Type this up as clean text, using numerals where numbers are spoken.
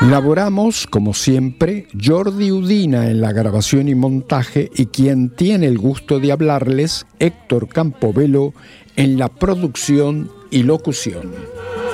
Laboramos, como siempre, Jordi Udina en la grabación y montaje y quien tiene el gusto de hablarles, Héctor Campobello, en la producción y locución.